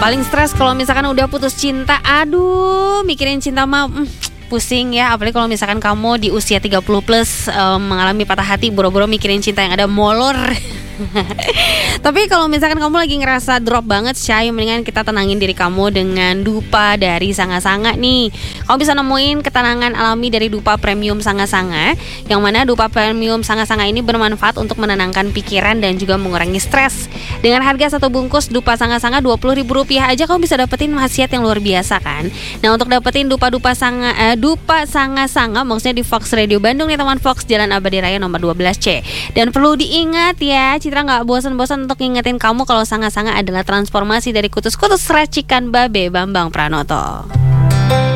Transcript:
Paling stres kalau misalkan udah putus cinta. Aduh, mikirin cinta mah pusing ya. Apalagi kalau misalkan kamu di usia 30 plus mengalami patah hati, boro-boro mikirin cinta yang ada molor. Tapi kalau misalkan kamu lagi ngerasa drop banget, Syai, mendingan kita tenangin diri kamu dengan dupa dari Sanga-Sanga nih. Kamu bisa nemuin ketenangan alami dari dupa premium Sanga-Sanga, yang mana dupa premium Sanga-Sanga ini bermanfaat untuk menenangkan pikiran dan juga mengurangi stres. Dengan harga satu bungkus dupa Sanga-Sanga Rp20.000 aja kamu bisa dapetin khasiat yang luar biasa kan. Nah, untuk dapetin dupa Sanga-Sanga maksudnya di Fox Radio Bandung nih teman Fox, Jalan Abadi Raya nomor 12C. Dan perlu diingat ya, Citra gak bosan-bosan untuk ngingetin kamu kalau Sanga-Sanga adalah transformasi dari kutus-kutus racikan Babe Bambang Pranoto.